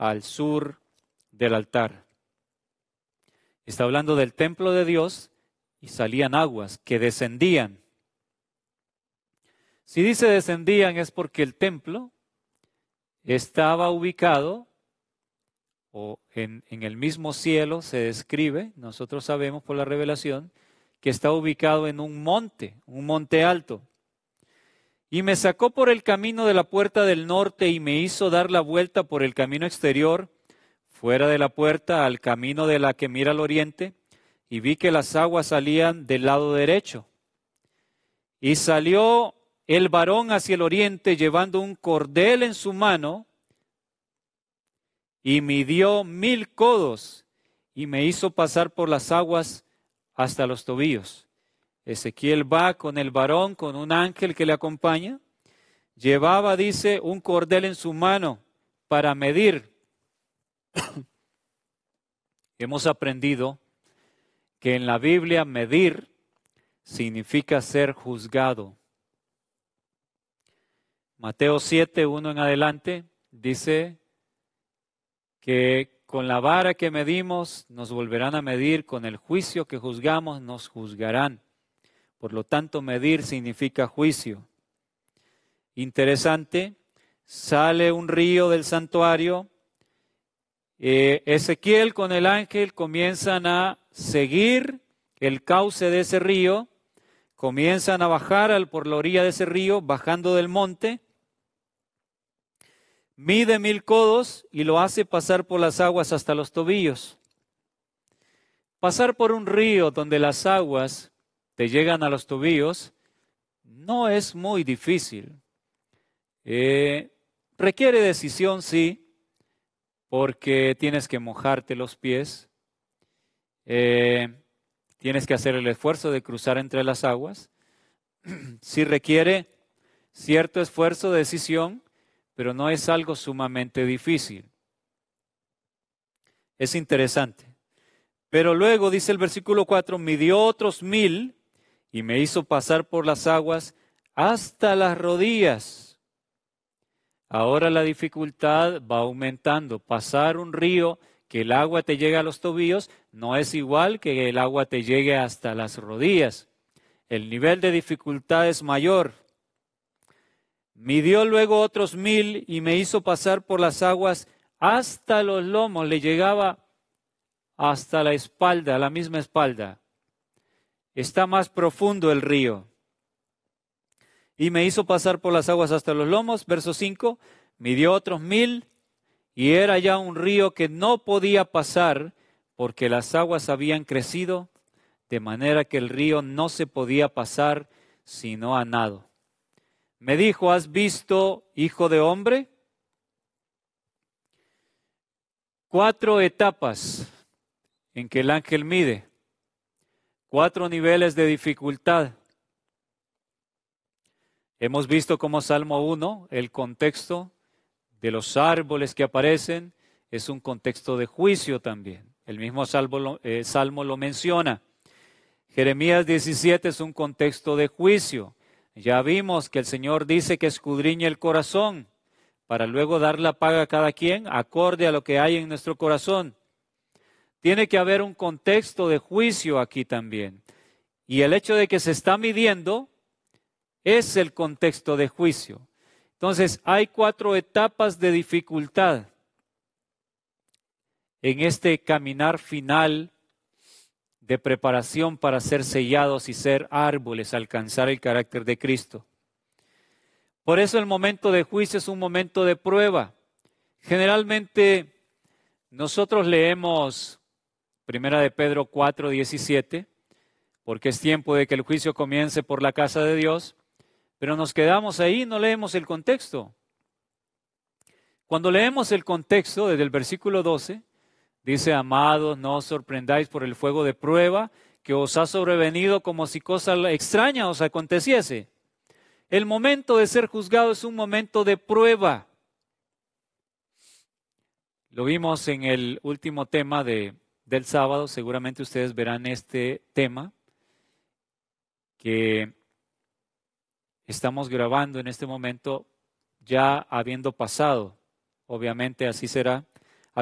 al sur del altar. Está hablando del templo de Dios y salían aguas que descendían. Si dice descendían es porque el templo estaba ubicado o en el mismo cielo, se describe, nosotros sabemos por la revelación, que está ubicado en un monte alto. Y me sacó por el camino de la puerta del norte y me hizo dar la vuelta por el camino exterior, fuera de la puerta al camino de la que mira al oriente, y vi que las aguas salían del lado derecho. Y salió el varón hacia el oriente llevando un cordel en su mano, y midió 1000 codos, y me hizo pasar por las aguas hasta los tobillos. Ezequiel va con el varón, con un ángel que le acompaña. Llevaba, dice, un cordel en su mano para medir. Hemos aprendido que en la Biblia medir significa ser juzgado. Mateo 7, 1 en adelante, dice que con la vara que medimos nos volverán a medir, con el juicio que juzgamos nos juzgarán. Por lo tanto, medir significa juicio. Interesante, sale un río del santuario. Ezequiel con el ángel comienzan a seguir el cauce de ese río, comienzan a bajar por la orilla de ese río, bajando del monte. Mide 1000 codos y lo hace pasar por las aguas hasta los tobillos. Pasar por un río donde las aguas te llegan a los tobillos no es muy difícil. Requiere decisión, sí, porque tienes que mojarte los pies, tienes que hacer el esfuerzo de cruzar entre las aguas. Sí requiere cierto esfuerzo de decisión, pero no es algo sumamente difícil. Es interesante. Pero luego dice el versículo 4, midió otros 1000 y me hizo pasar por las aguas hasta las rodillas. Ahora la dificultad va aumentando. Pasar un río que el agua te llegue a los tobillos no es igual que el agua te llegue hasta las rodillas. El nivel de dificultad es mayor. Midió luego otros 1000 y me hizo pasar por las aguas hasta los lomos. Le llegaba hasta la espalda, la misma espalda. Está más profundo el río. Y me hizo pasar por las aguas hasta los lomos. Verso 5, midió otros 1000 y era ya un río que no podía pasar porque las aguas habían crecido, de manera que el río no se podía pasar sino a nado. Me dijo, ¿has visto, hijo de hombre? 4 etapas en que el ángel mide, 4 niveles de dificultad. Hemos visto como Salmo 1, el contexto de los árboles que aparecen es un contexto de juicio también. El mismo Salmo lo menciona. Jeremías 17 es un contexto de juicio. Ya vimos que el Señor dice que escudriña el corazón para luego dar la paga a cada quien acorde a lo que hay en nuestro corazón. Tiene que haber un contexto de juicio aquí también. Y el hecho de que se está midiendo es el contexto de juicio. Entonces, hay 4 etapas de dificultad en este caminar final de preparación para ser sellados y ser árboles, alcanzar el carácter de Cristo. Por eso el momento de juicio es un momento de prueba. Generalmente nosotros leemos 1 de Pedro 4:17, porque es tiempo de que el juicio comience por la casa de Dios, pero nos quedamos ahí y no leemos el contexto. Cuando leemos el contexto, desde el versículo 12, dice, amados, no os sorprendáis por el fuego de prueba que os ha sobrevenido como si cosa extraña os aconteciese. El momento de ser juzgado es un momento de prueba. Lo vimos en el último tema del sábado, seguramente ustedes verán este tema que estamos grabando en este momento ya habiendo pasado. Obviamente así será.